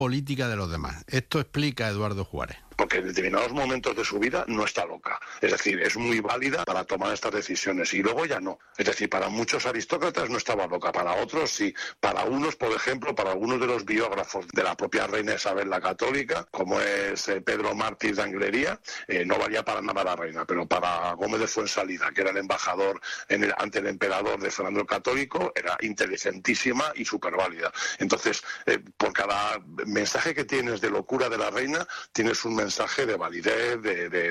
política de los demás. Esto explica Eduardo Juárez. Porque en determinados momentos de su vida no está loca. Es decir, es muy válida para tomar estas decisiones y luego ya no. Es decir, para muchos aristócratas no estaba loca, para otros sí. Para unos, por ejemplo, para algunos de los biógrafos de la propia reina Isabel la Católica, como es Pedro Mártir de Anglería, no valía para nada la reina, pero para Gómez de Fuensalida, que era el embajador ante el emperador de Fernando el Católico, era inteligentísima y súper válida. Entonces, por cada mensaje que tienes de locura de la reina, tienes un mensaje de validez,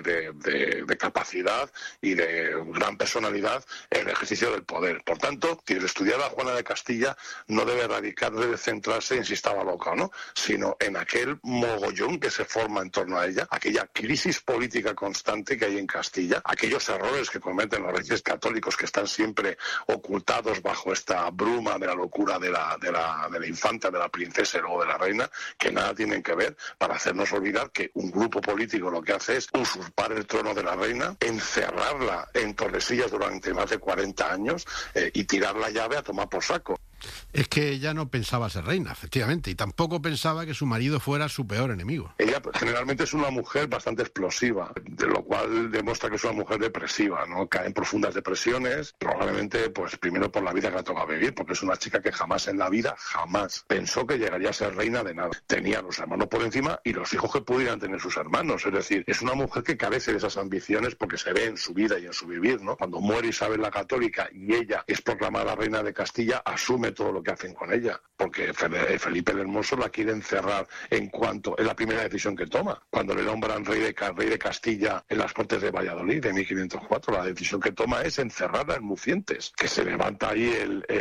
de capacidad y de gran personalidad en el ejercicio del poder. Por tanto, quien estudiara a Juana de Castilla no debe radicar, debe centrarse en si estaba loca o no, sino en aquel mogollón que se forma en torno a ella, aquella crisis política constante que hay en Castilla, aquellos errores que cometen los reyes católicos que están siempre ocultados bajo esta bruma de la locura de la infanta, de la princesa y luego de la reina, que nada tienen que ver, para hacernos olvidar que un grupo político lo que hace es usurpar el trono de la reina, encerrarla en Tordesillas durante más de 40 años y tirar la llave a tomar por saco. Es que ella no pensaba ser reina, efectivamente, y tampoco pensaba que su marido fuera su peor enemigo. Ella generalmente es una mujer bastante explosiva, de lo cual demuestra que es una mujer depresiva, ¿no? Cae en profundas depresiones, probablemente, pues primero por la vida que le toca vivir, porque es una chica que jamás en la vida, jamás pensó que llegaría a ser reina de nada. Tenía los hermanos por encima y los hijos que pudieran tener sus hermanos, es decir, es una mujer que carece de esas ambiciones porque se ve en su vida y en su vivir, ¿no? Cuando muere Isabel la Católica y ella es proclamada reina de Castilla, asume todo lo que hacen con ella, porque Felipe el Hermoso la quiere encerrar es la primera decisión que toma. Cuando le nombran rey de Castilla en las Cortes de Valladolid de 1504, la decisión que toma es encerrarla en Mucientes, que se levanta ahí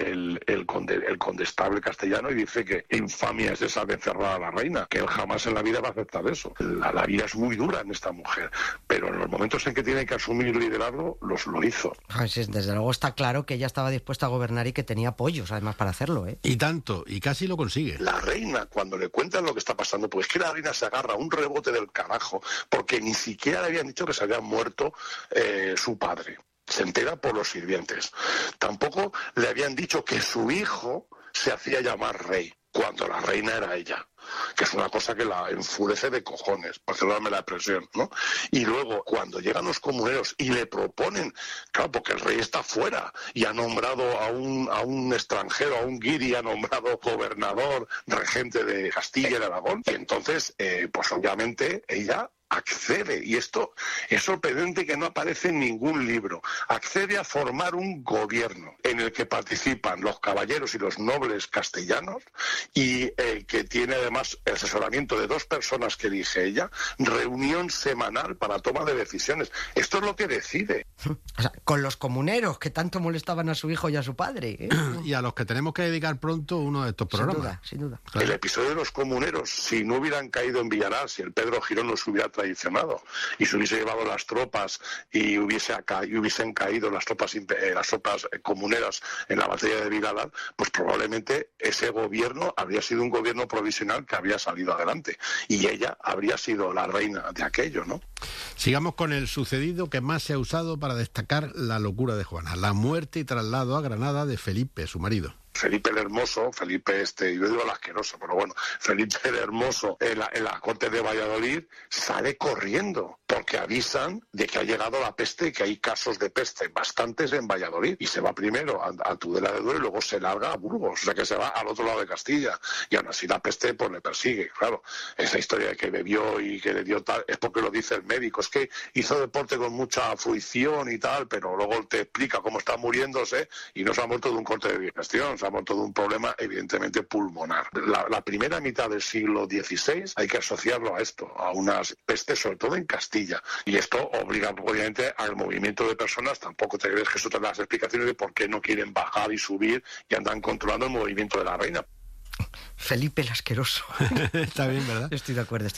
el condestable castellano y dice que infamia es esa de encerrar a la reina, que él jamás en la vida va a aceptar eso. La vida es muy dura en esta mujer, pero en los momentos en que tiene que asumir y liderarlo, lo hizo. Sí, desde luego está claro que ella estaba dispuesta a gobernar y que tenía apoyos además para hacerlo, ¿eh? Y tanto, y casi lo consigue. La reina, cuando le cuentan lo que está pasando, pues es que la reina se agarra a un rebote del carajo, porque ni siquiera le habían dicho que se había muerto su padre. Se entera por los sirvientes. Tampoco le habían dicho que su hijo se hacía llamar rey, cuando la reina era ella, que es una cosa que la enfurece de cojones, perdóname la expresión, ¿no? Y luego, cuando llegan los comuneros y le proponen, claro, porque el rey está fuera y ha nombrado a un extranjero, a un guiri, ha nombrado gobernador, regente de Castilla y de Aragón, y entonces, pues obviamente, ella accede, y esto es sorprendente que no aparece en ningún libro, accede a formar un gobierno en el que participan los caballeros y los nobles castellanos y que tiene además el asesoramiento de 2 personas que elige ella, reunión semanal para toma de decisiones. Esto es lo que decide. O sea, con los comuneros que tanto molestaban a su hijo y a su padre, ¿eh? Y a los que tenemos que dedicar pronto uno de estos programas. Sin duda. Claro. El episodio de los comuneros, si no hubieran caído en Villarar, si el Pedro Girón los hubiera traicionado y se hubiese llevado las tropas y hubiesen caído las tropas comuneras en la batalla de Villalar, pues probablemente ese gobierno habría sido un gobierno provisional que habría salido adelante y ella habría sido la reina de aquello, ¿no? Sigamos con el sucedido que más se ha usado para destacar la locura de Juana, la muerte y traslado a Granada de Felipe, su marido. Felipe el Hermoso, yo digo el asqueroso, pero bueno, Felipe el Hermoso en la corte de Valladolid sale corriendo porque avisan de que ha llegado la peste y que hay casos de peste, bastantes en Valladolid, y se va primero a Tudela de Duero y luego se larga a Burgos, o sea que se va al otro lado de Castilla, y aún así la peste pues le persigue, claro. Esa historia de que bebió y que le dio tal, es porque lo dice el médico, es que hizo deporte con mucha fruición y tal, pero luego te explica cómo está muriéndose y no se ha muerto de un corte de digestión, se ha muerto de un problema evidentemente pulmonar. La primera mitad del siglo XVI hay que asociarlo a esto, a unas pestes, sobre todo en Castilla, y esto obliga obviamente al movimiento de personas. Tampoco te crees que eso te da las explicaciones de por qué no quieren bajar y subir y andan controlando el movimiento de la reina. Felipe el asqueroso. Está bien, ¿verdad? Estoy de acuerdo.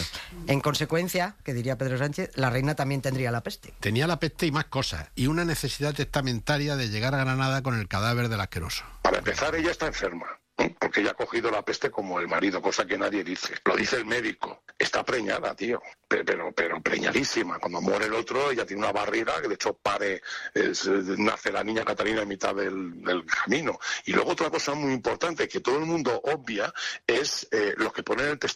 En consecuencia, que diría Pedro Sánchez, la reina también tendría la peste. Tenía la peste y más cosas, y una necesidad testamentaria de llegar a Granada con el cadáver del asqueroso. Para empezar, ella está enferma, porque ella ha cogido la peste como el marido, cosa que nadie dice. Lo dice el médico. está preñada, tío, pero preñadísima. Cuando muere el otro, ella tiene una barriga que de hecho nace la niña Catalina en mitad del camino. Y luego otra cosa muy importante que todo el mundo obvia es los que ponen el